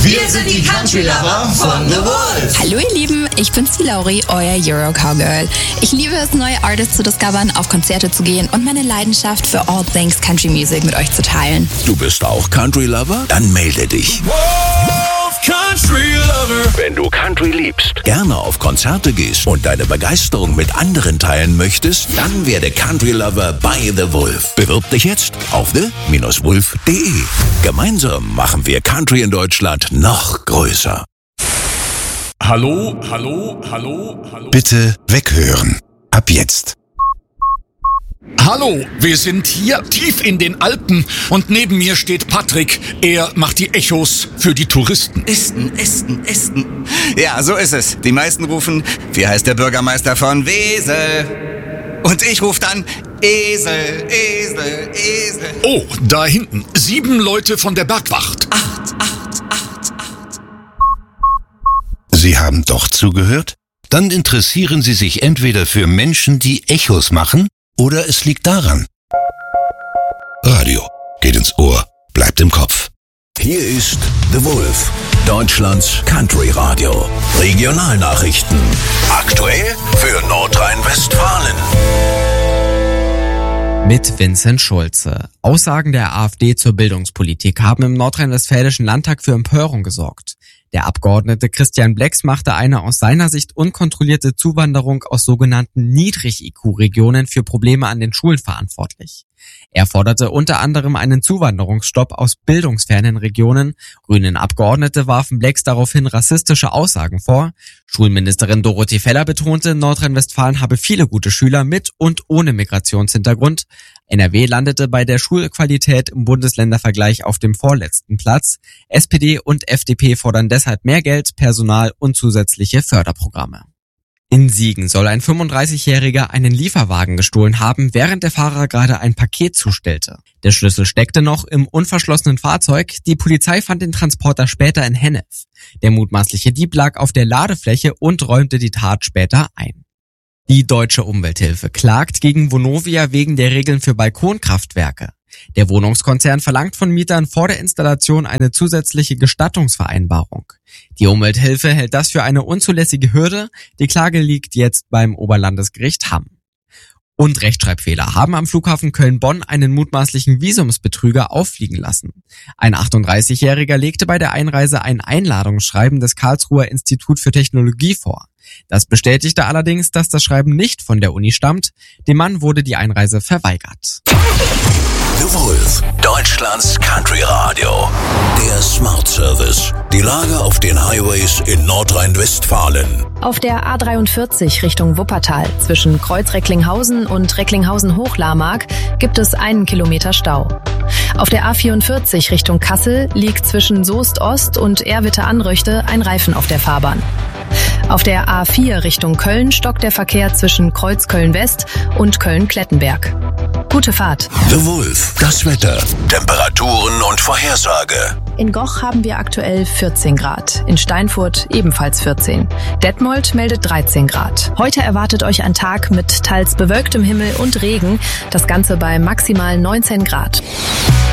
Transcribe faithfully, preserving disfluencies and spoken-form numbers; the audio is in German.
Wir sind die Country Lover von The Wolf. Hallo ihr Lieben, ich bin's die Lauri, euer Euro Cowgirl. Ich liebe es, neue Artists zu discovern, auf Konzerte zu gehen und meine Leidenschaft für all things Country Music mit euch zu teilen. Du bist auch Country Lover? Dann melde dich. Wolf Country Lover. Wenn du Country liebst, gerne auf Konzerte gehst und deine Begeisterung mit anderen teilen möchtest, dann werde Country Lover bei The Wolf. Bewirb dich jetzt auf the Bindestrich wolf punkt de. Gemeinsam machen wir Country in Deutschland noch größer. Hallo, hallo, hallo, hallo. Bitte weghören. Ab jetzt. Hallo, wir sind hier tief in den Alpen und neben mir steht Patrick. Er macht die Echos für die Touristen. Esten, Esten, Esten. Ja, so ist es. Die meisten rufen, wie heißt der Bürgermeister von Wesel? Und ich rufe dann Esel, Esel, Esel. Oh, da hinten. Sieben Leute von der Bergwacht. Acht, acht, acht, acht. Sie haben doch zugehört? Dann interessieren Sie sich entweder für Menschen, die Echos machen, oder es liegt daran. Radio geht ins Ohr, bleibt im Kopf. Hier ist The Wolf, Deutschlands Country Radio. Regionalnachrichten. Aktuell für Nordrhein-Westfalen. Mit Vincent Schulze. Aussagen der AfD zur Bildungspolitik haben im nordrhein-westfälischen Landtag für Empörung gesorgt. Der Abgeordnete Christian Blex machte eine aus seiner Sicht unkontrollierte Zuwanderung aus sogenannten Niedrig-I Q-Regionen für Probleme an den Schulen verantwortlich. Er forderte unter anderem einen Zuwanderungsstopp aus bildungsfernen Regionen. Grünen Abgeordnete warfen Blex daraufhin rassistische Aussagen vor. Schulministerin Dorothee Feller betonte, Nordrhein-Westfalen habe viele gute Schüler mit und ohne Migrationshintergrund. N R W landete bei der Schulqualität im Bundesländervergleich auf dem vorletzten Platz. S P D und F D P fordern deshalb mehr Geld, Personal und zusätzliche Förderprogramme. In Siegen soll ein fünfunddreißigjähriger einen Lieferwagen gestohlen haben, während der Fahrer gerade ein Paket zustellte. Der Schlüssel steckte noch im unverschlossenen Fahrzeug. Die Polizei fand den Transporter später in Hennef. Der mutmaßliche Dieb lag auf der Ladefläche und räumte die Tat später ein. Die Deutsche Umwelthilfe klagt gegen Vonovia wegen der Regeln für Balkonkraftwerke. Der Wohnungskonzern verlangt von Mietern vor der Installation eine zusätzliche Gestattungsvereinbarung. Die Umwelthilfe hält das für eine unzulässige Hürde. Die Klage liegt jetzt beim Oberlandesgericht Hamm. Und Rechtschreibfehler haben am Flughafen Köln-Bonn einen mutmaßlichen Visumsbetrüger auffliegen lassen. Ein achtunddreißigjähriger legte bei der Einreise ein Einladungsschreiben des Karlsruher Institut für Technologie vor. Das bestätigte allerdings, dass das Schreiben nicht von der Uni stammt. Dem Mann wurde die Einreise verweigert. The Wolf, Deutschlands Country Radio. Der Smart Service. Die Lage auf den Highways in Nordrhein-Westfalen. Auf der A dreiundvierzig Richtung Wuppertal zwischen Kreuz-Recklinghausen und Recklinghausen-Hochlarmark gibt es einen Kilometer Stau. Auf der A vierundvierzig Richtung Kassel liegt zwischen Soest Ost und Erwitte-Anröchte ein Reifen auf der Fahrbahn. Auf der A vier Richtung Köln stockt der Verkehr zwischen Kreuz Köln-West und Köln-Klettenberg. Gute Fahrt. The Wolf, das Wetter, Temperaturen und Vorhersage. In Goch haben wir aktuell vierzehn Grad, in Steinfurt ebenfalls vierzehn. Detmold meldet dreizehn Grad. Heute erwartet euch ein Tag mit teils bewölktem Himmel und Regen, das Ganze bei maximal neunzehn Grad.